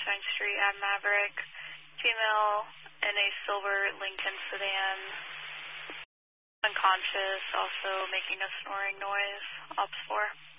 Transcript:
Sunshine Street at Maverick. Female in a silver Lincoln sedan. Unconscious, also making a snoring noise. Ops 4.